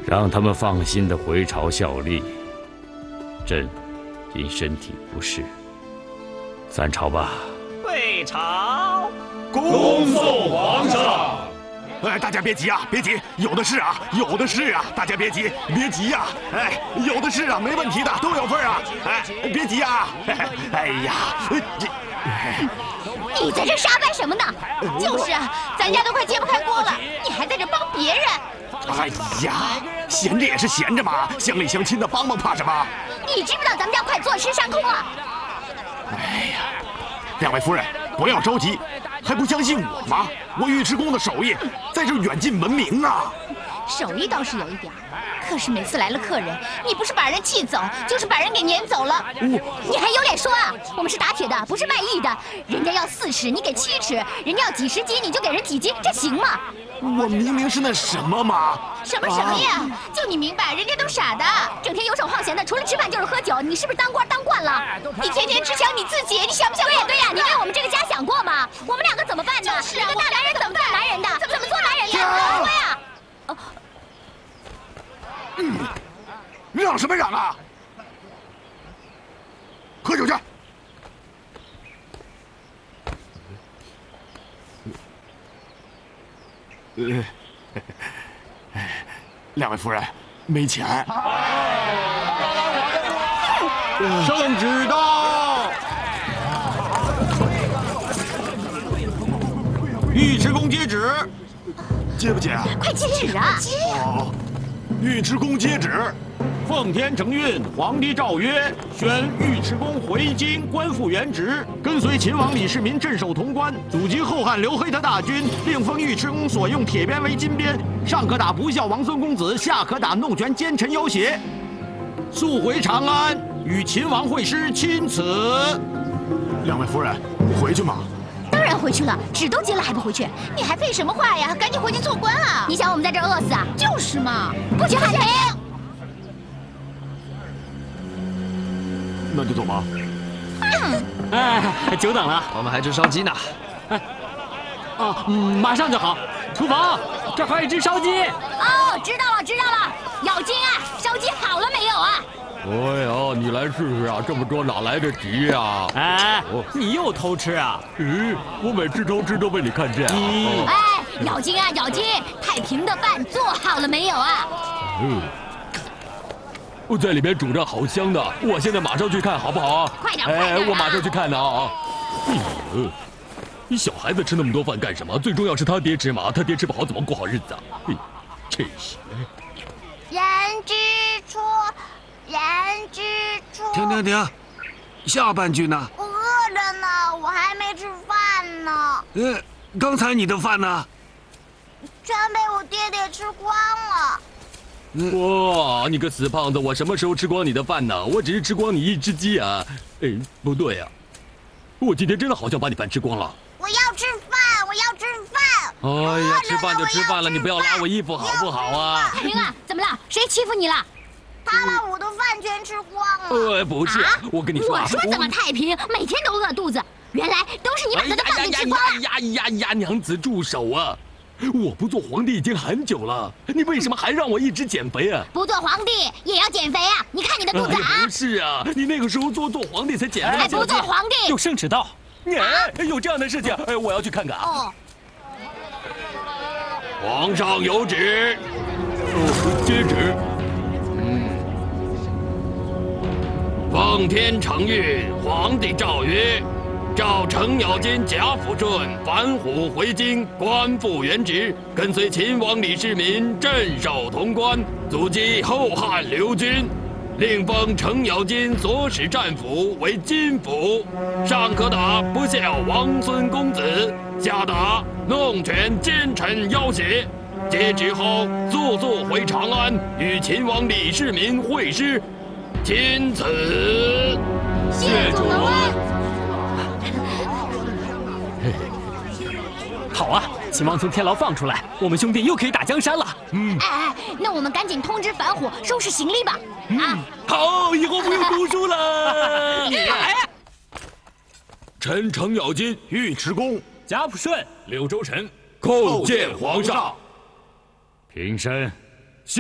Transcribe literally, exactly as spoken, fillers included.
让他们放心的回朝效力。朕因身体不适，散朝吧。 回朝， 恭送皇上。 哎，大家别急啊，别急，有的是啊，有的是啊，大家别急，别急呀、啊！哎，有的是啊，没问题的，都有份啊！哎，别急啊！哎呀，这， 你在这傻摆什么呢？就是啊，咱家都快揭不开锅了，你还在这帮别人。 哎呀，闲着也是闲着嘛，乡里乡亲的帮帮怕什么？ 你知不知道咱们家快坐吃山空了？ 哎呀，两位夫人不要着急。 还不相信我吗？我尉迟恭的手艺在这远近闻名啊！ 手艺倒是有一点，可是每次来了客人，你不是把人气走，就是把人给撵走了。我，你还有脸说啊？我们是打铁的，不是卖艺的。人家要四尺，你给七尺；人家要几十斤，你就给人几斤，这行吗？ 我明明是那什么嘛！ 什么什么呀？啊、就你明白，人家都傻的，整天游手好闲的，除了吃饭就是喝酒。你是不是当官当惯了？你天天只想你自己，你想不想？对呀对呀，你为我们这个家想过吗？我们两个怎么办呢？就是啊，一个大男人怎么做男人的？怎么怎么做男人的？说呀！哦， 嗯，嚷什么嚷啊？喝酒去。 呃，两位夫人，没钱。 圣旨到。尉迟恭接旨。 接不接啊？ 快接旨啊！ 哦，尉迟恭接旨。 奉天承运，皇帝诏曰：宣尉迟恭回京官复原职，跟随秦王李世民镇守潼关，阻击后汉刘黑的大军，并封尉迟恭所用铁鞭为金鞭，上可打不孝王孙公子，下可打弄权奸臣要挟。速回长安，与秦王会师，钦此。 两位夫人，回去吗？ 当然回去了，旨都接了还不回去？你还废什么话呀？赶紧回去做官啊！你想我们在这儿饿死啊？就是嘛！不许喊停！ 那就走吧。 嗯。 哎，久等了， 我们还吃烧鸡呢。 哎，哦，嗯，马上就好。厨房，这还有一只烧鸡。 哦，知道了，知道了。咬金啊，烧鸡好了没有啊？ 哎呀，你来试试啊！这么多哪来得及呀？ 哎，你又偷吃啊？ 咦，我每次偷吃都被你看见啊！ 你哎，咬金啊，咬金！太平的饭做好了没有啊？ 嗯，我在里面煮着，好香的！我现在马上去看，好不好啊？ 快点，快哎， 点！ 我马上去看呢啊！哎呦，你小孩子吃那么多饭干什么？最重要是他爹吃嘛，他爹吃不好怎么过好日子啊？嘿，真是！ 人之初。 人之初。 停停停，下半句呢？ 我饿着呢，我还没吃饭呢。 呃，刚才你的饭呢？ 全被我爹爹吃光了。 哇，你个死胖子！我什么时候吃光你的饭呢？我只是吃光你一只鸡啊！哎，不对呀、啊，我今天真的好像把你饭吃光了。 我要吃饭，我要吃饭。 哎呀，吃饭就吃饭了，你不要拉我衣服好不好啊？ 太平啊，怎么了？谁欺负你了？ 他把我的饭全吃光了。 呃，不是，啊、我跟你说、啊， 我说怎么太平，每天都饿肚子，原来都是你把他的饭给吃光了。 呀呀呀！娘子住手啊！我不做皇帝已经很久了，你为什么还让我一直减肥啊？ 不做皇帝也要减肥啊！你看你的肚子啊！ 哎、不是啊，你那个时候做做皇帝才减肥。 哎，不做皇帝有圣旨到。 哎，有这样的事情，哎，我要去看看啊。 哦。 皇上有旨。哦，接旨。 奉天承运，皇帝诏曰：召程咬金、贾抚顺反虎回京，官复原职，跟随秦王李世民镇守潼关，阻击后汉刘军。另封程咬金所使战俘为金俘，上可打不孝王孙公子，下打弄权奸臣要挟。接旨后，速速回长安，与秦王李世民会师。 钦此， 谢主隆恩。 好啊，秦王从天牢放出来，我们兄弟又可以打江山了。 嗯， 哎哎，那我们赶紧通知反虎，收拾行李吧。啊， 好，以后不用读书了。你来。臣程咬金、尉迟恭、 贾抚顺、柳州臣叩见皇上。平身。